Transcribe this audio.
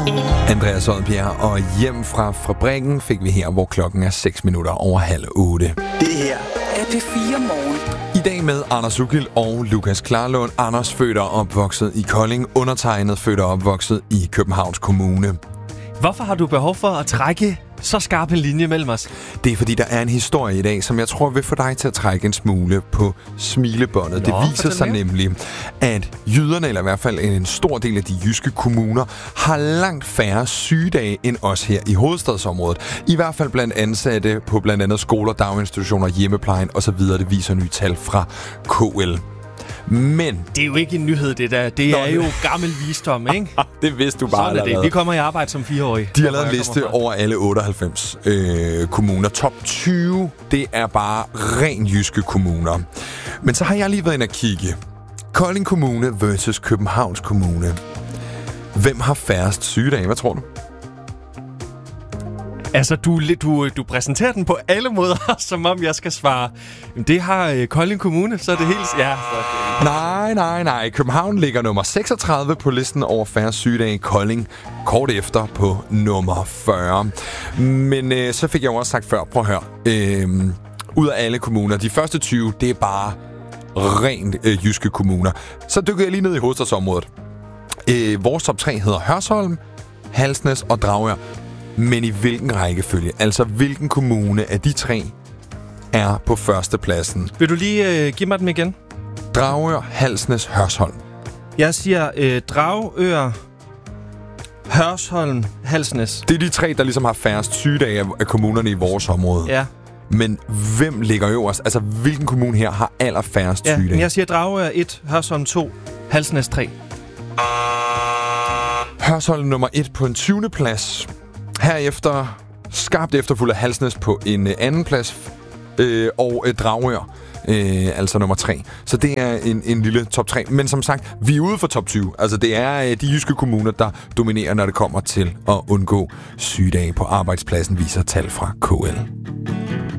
Andreas Odbjerg og Hjem fra fabrikken fik vi her, hvor klokken er 7:06. Det her er P4 Morgen. I dag med Anders Ugild og Lukas Klarlund. Anders født og opvokset i Kolding, undertegnet født og opvokset i Københavns Kommune. Hvorfor har du behov for at trække så skarp en linje mellem os? Det er fordi, der er en historie i dag, som jeg tror vil få dig til at trække en smule på smilebåndet. Det viser sig nemlig, at jyderne, eller i hvert fald en stor del af de jyske kommuner, har langt færre sygedage end os her i hovedstadsområdet. I hvert fald blandt ansatte på blandt andet skoler, daginstitutioner, hjemmeplejen osv. Det viser nye tal fra KL. Men det er jo ikke en nyhed, det der. Det er jo gammel visdom, ikke? Det vidste du bare allerede. Det. Vi kommer i arbejde som 4-årige. De har lavet en liste over alle 98 kommuner. Top 20, det er bare ren jyske kommuner. Men så har jeg lige været inde at kigge. Kolding Kommune versus Københavns Kommune. Hvem har færrest sygedage? Hvad tror du? Altså, du præsenterer den på alle måder, som om jeg skal svare. Det har Kolding Kommune, så er det helt... Ja. Nej. København ligger nummer 36 på listen over færre sygedage. Kolding kort efter på nummer 40. Men så fik jeg jo også sagt før, prøv at høre. Ud af alle kommuner, de første 20, det er bare rent jyske kommuner. Så dykker jeg lige ned i hovedstadsområdet. Vores top 3 hedder Hørsholm, Halsnæs og Dragør. Men i hvilken rækkefølge? Altså, hvilken kommune af de tre er på førstepladsen? Vil du lige give mig dem igen? Dragør, Halsnæs, Hørsholm. Jeg siger Dragør, Hørsholm, Halsnæs. Det er de tre, der ligesom har færrest sygedage af kommunerne i vores område. Ja. Men hvem ligger øverst? Altså, hvilken kommune her har allerfærrest sygedage? Ja, jeg siger Dragør 1, Hørsholm 2, Halsnæs 3. Hørsholm nummer 1 på en 20. plads. Herefter skarpt efterfulgt af Halsnæs på en anden plads, og Dragør, altså nummer 3. Så det er en lille top 3. Men som sagt, vi er ude for top 20. Altså det er de jyske kommuner, der dominerer, når det kommer til at undgå sygedage på arbejdspladsen, viser tal fra KL.